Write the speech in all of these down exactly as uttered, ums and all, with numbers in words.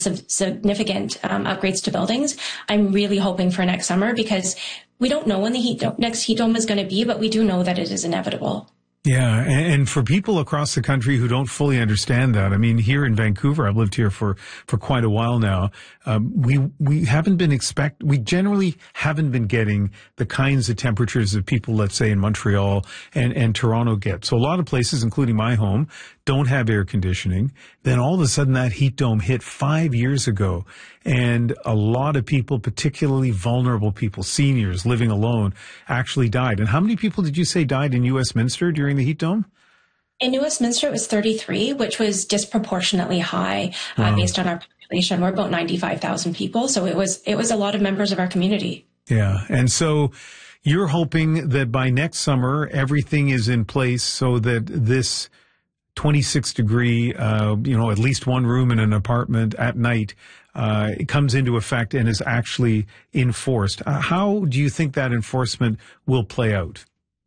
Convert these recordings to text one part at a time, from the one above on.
significant um, upgrades to buildings. I'm really hoping for next summer, because we don't know when the heat dome, next heat dome is going to be, but we do know that it is inevitable. Yeah, and for people across the country who don't fully understand that, I mean, here in Vancouver, I've lived here for, for quite a while now. Um, we we haven't been expect we generally haven't been getting the kinds of temperatures that people, let's say, in Montreal and and Toronto get. So a lot of places, including my home, don't have air conditioning. Then all of a sudden, that heat dome hit five years ago, and a lot of people, particularly vulnerable people, seniors living alone, actually died. And how many people did you say died in Westminster during the heat dome? In Westminster, it was thirty-three, which was disproportionately high uh, wow. based on our population. We're about ninety-five thousand people, so it was it was a lot of members of our community. Yeah, and so you're hoping that by next summer everything is in place so that this twenty-six degree, uh, you know, at least one room in an apartment at night, uh, it comes into effect and is actually enforced. Uh, how do you think that enforcement will play out?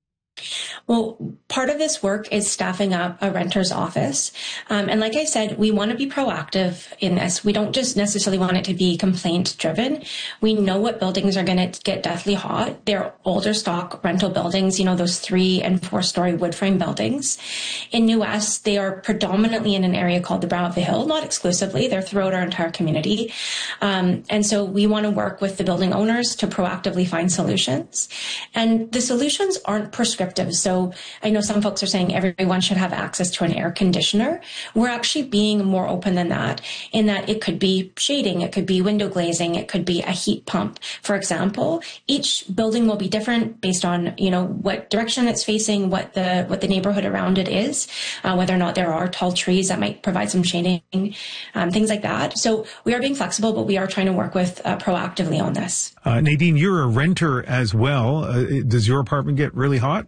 Well, part of this work is staffing up a renter's office. Um, and like I said, we want to be proactive in this. We don't just necessarily want it to be complaint driven. We know what buildings are going to get deathly hot. They're older stock rental buildings, you know, those three and four story wood frame buildings. In New West, they are predominantly in an area called the Brow of the Hill, not exclusively. They're throughout our entire community. Um, and so we want to work with the building owners to proactively find solutions. And the solutions aren't prescriptive. So I know some folks are saying everyone should have access to an air conditioner. We're actually being more open than that, in that it could be shading, it could be window glazing, it could be a heat pump. For example, each building will be different based on, you know, what direction it's facing, what the what the neighborhood around it is, uh, whether or not there are tall trees that might provide some shading, um, things like that. So we are being flexible, but we are trying to work with uh, proactively on this. Uh, Nadine, you're a renter as well. Uh, does your apartment get really hot?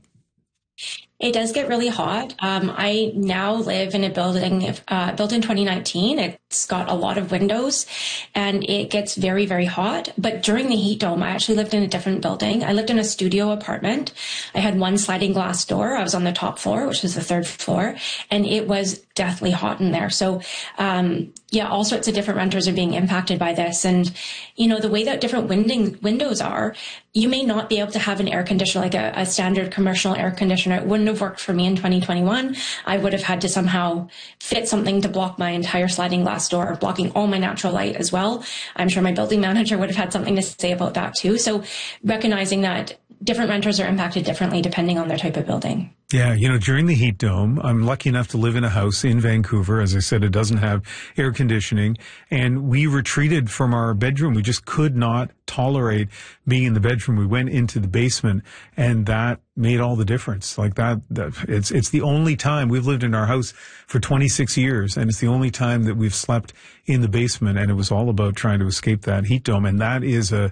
It does get really hot. Um, I now live in a building uh, built in twenty nineteen. It's got a lot of windows and it gets very, very hot. But during the heat dome, I actually lived in a different building. I lived in a studio apartment. I had one sliding glass door. I was on the top floor, which was the third floor, and it was deathly hot in there. So, um, yeah, all sorts of different renters are being impacted by this. And, you know, the way that different winding windows are, you may not be able to have an air conditioner, like a, a standard commercial air conditioner. It wouldn't have worked for me in twenty twenty-one. I would have had to somehow fit something to block my entire sliding glass door, blocking all my natural light as well. I'm sure my building manager would have had something to say about that too. So recognizing that different renters are impacted differently depending on their type of building. Yeah, you know, during the heat dome, I'm lucky enough to live in a house in Vancouver. As I said, it doesn't have air conditioning. And we retreated from our bedroom. We just could not tolerate being in the bedroom. We went into the basement, and that made all the difference. Like that, that it's it's the only time we've lived in our house for twenty-six years, and it's the only time that we've slept in the basement. And it was all about trying to escape that heat dome. And that is a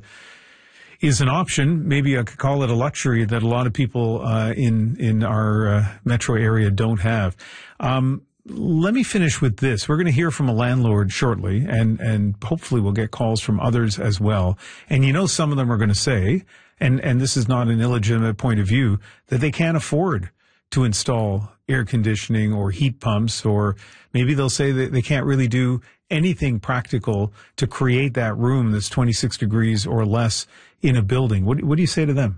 is an option. Maybe I could call it a luxury that a lot of people uh, in in our uh, metro area don't have. Um, let me finish with this. We're going to hear from a landlord shortly, and and hopefully we'll get calls from others as well. And you know, some of them are going to say, and and this is not an illegitimate point of view, that they can't afford to install air conditioning or heat pumps, or maybe they'll say that they can't really do anything practical to create that room that's twenty-six degrees or less in a building. What, what do you say to them?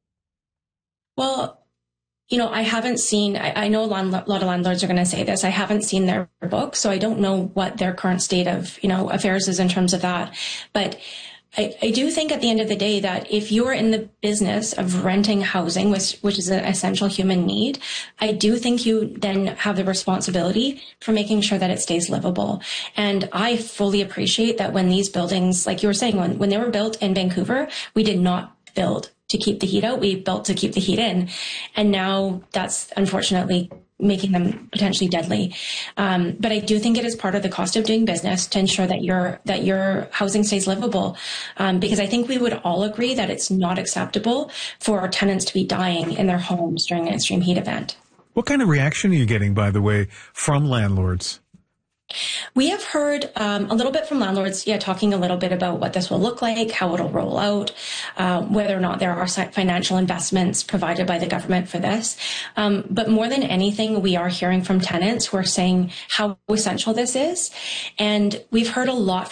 Well, you know, I haven't seen, I, I know a lot, a lot of landlords are going to say this. I haven't seen their book, so I don't know what their current state of, you know, affairs is in terms of that. But I, I do think at the end of the day that if you're in the business of renting housing, which, which is an essential human need, I do think you then have the responsibility for making sure that it stays livable. And I fully appreciate that when these buildings, like you were saying, when, when they were built in Vancouver, we did not build to keep the heat out. We built to keep the heat in. And now that's unfortunately making them potentially deadly. Um, but I do think it is part of the cost of doing business to ensure that your that your housing stays livable. Um, because I think we would all agree that it's not acceptable for our tenants to be dying in their homes during an extreme heat event. What kind of reaction are you getting, by the way, from landlords? We have heard um, a little bit from landlords, yeah, talking a little bit about what this will look like, how it'll roll out, um, whether or not there are financial investments provided by the government for this. Um, but more than anything, we are hearing from tenants who are saying how essential this is. And we've heard a lot